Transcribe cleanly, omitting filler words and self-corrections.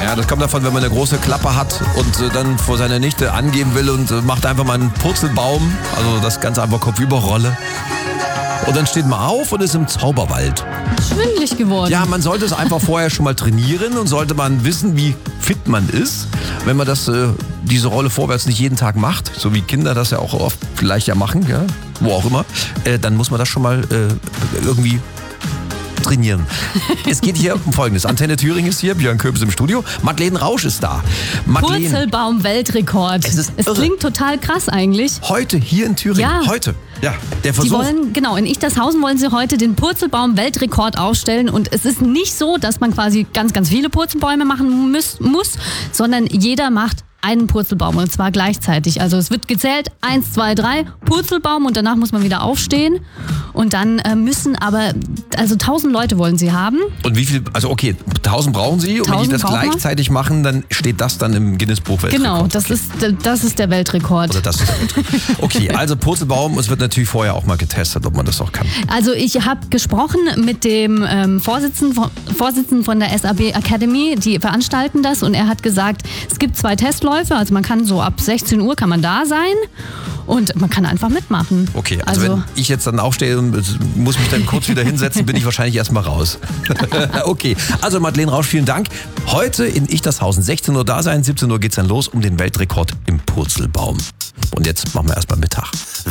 Ja, das kommt davon, wenn man eine große Klappe hat und dann vor seiner Nichte angeben will und macht einfach mal einen Purzelbaum, also das Ganze einfach Kopfüberrolle. Und dann steht man auf und ist im Zauberwald. Schwindelig geworden. Ja, man sollte es einfach vorher schon mal trainieren und sollte man wissen, wie fit man ist. Wenn man diese Rolle vorwärts nicht jeden Tag macht, so wie Kinder das ja auch oft vielleicht ja machen, ja, wo auch immer, dann muss man das schon mal irgendwie trainieren. Es geht hier um Folgendes. Antenne Thüringen ist hier, Björn Köbis im Studio. Madeleine Rausch ist da. Purzelbaum-Weltrekord. Es klingt total krass eigentlich. Heute hier in Thüringen. Ja. Heute. Ja, der Versuch. Sie wollen, genau, in Ichtershausen wollen sie heute den Purzelbaum-Weltrekord aufstellen. Und es ist nicht so, dass man quasi ganz, ganz viele Purzelbäume machen muss, sondern jeder macht einen Purzelbaum und zwar gleichzeitig. Also es wird gezählt, 1, 2, 3, Purzelbaum und danach muss man wieder aufstehen. Und dann müssen aber, also 1000 Leute wollen sie haben. Und wie viel, also okay, 1000 brauchen sie und wenn die das gleichzeitig machen, dann steht das dann im Guinness-Buch Weltrekord. Genau, das ist der Weltrekord. Oder das ist der Weltrekord. Okay, also Purzelbaum, es wird natürlich vorher auch mal getestet, ob man das auch kann. Also ich habe gesprochen mit dem Vorsitzenden von der SAB Academy, die veranstalten das und er hat gesagt, es gibt 2 Testläufe, also man kann so ab 16 Uhr kann man da sein und man kann einfach mitmachen. Okay, also wenn ich jetzt dann aufstehe und muss mich dann kurz wieder hinsetzen, bin ich wahrscheinlich erstmal raus. Okay, also Madeleine Rausch, vielen Dank. Heute in Ichtershausen, 16 Uhr da sein, 17 Uhr geht's dann los um den Weltrekord im Purzelbaum. Und jetzt machen wir erstmal Mittag.